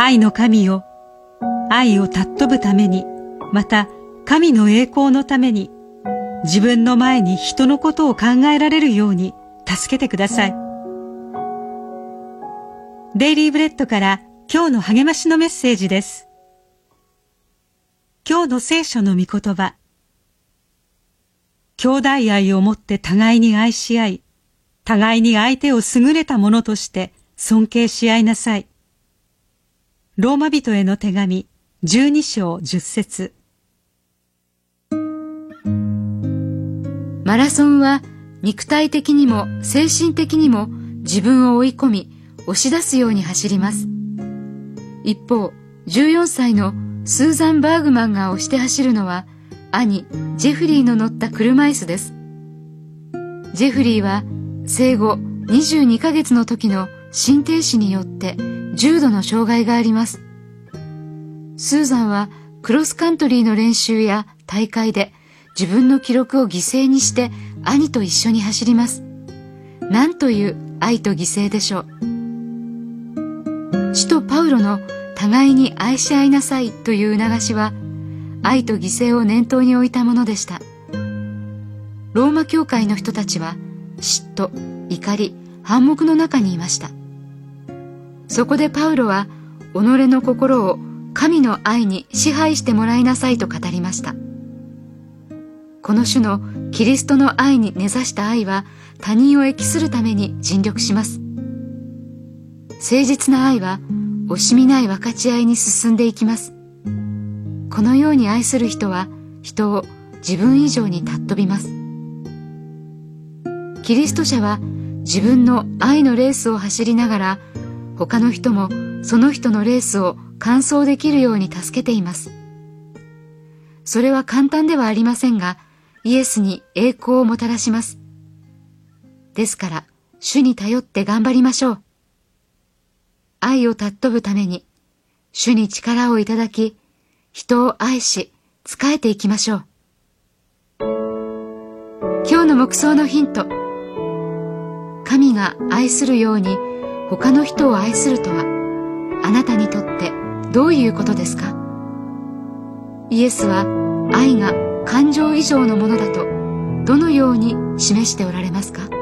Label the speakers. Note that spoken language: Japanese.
Speaker 1: 愛の神よ、愛を尊ぶために、また神の栄光のために、自分の前に人のことを考えられるように助けてください。デイリーブレッドから今日の励ましのメッセージです。今日の聖書の御言葉。兄弟愛をもって互いに愛し合い、互いに相手を優れたものとして尊敬し合いなさい。ローマ人への手紙12章10節。
Speaker 2: マラソンは肉体的にも精神的にも自分を追い込み押し出すように走ります。一方、14歳のスーザン・バーグマンが押して走るのは兄ジェフリーの乗った車椅子です。ジェフリーは生後22ヶ月の時の心停止によって重度の障害があります。スーザンはクロスカントリーの練習や大会で自分の記録を犠牲にして兄と一緒に走ります。なんという愛と犠牲でしょう。使徒パウロの互いに愛し合いなさいという促しは愛と犠牲を念頭に置いたものでした。ローマ教会の人たちは嫉妬、怒り、反目の中にいました。そこでパウロは己の心を神の愛に支配してもらいなさいと語りました。この種のキリストの愛に根ざした愛は他人を益するために尽力します。誠実な愛は惜しみない分かち合いに進んでいきます。このように愛する人は人を自分以上に尊びます。キリスト者は自分の愛のレースを走りながら他の人もその人のレースを完走できるように助けています。それは簡単ではありませんが、イエスに栄光をもたらします。ですから、主に頼って頑張りましょう。愛を尊ぶために、主に力をいただき、人を愛し、仕えていきましょう。今日の黙想のヒント。神が愛するように他の人を愛するとは、あなたにとってどういうことですか？イエスは愛が感情以上のものだとどのように示しておられますか？